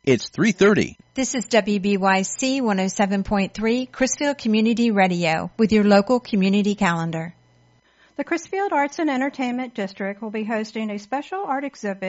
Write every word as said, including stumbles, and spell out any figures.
It's three thirty. This is W B Y C one oh seven point three, Crisfield Community Radio, with your local community calendar. The Crisfield Arts and Entertainment District will be hosting a special art exhibit